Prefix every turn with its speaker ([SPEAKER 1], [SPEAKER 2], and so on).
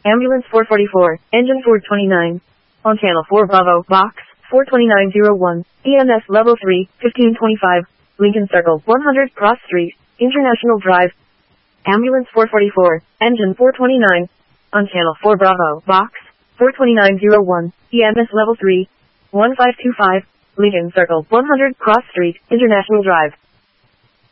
[SPEAKER 1] Ambulance 444, Engine 429. On Channel 4 Bravo, Box 42901, EMS Level 3, 1525, Lincoln Circle, 100 Cross Street, International Drive. Ambulance 444, Engine 429. On Channel 4 Bravo, Box 42901, EMS Level 3, 1525, Lincoln Circle, 100 Cross Street, International Drive.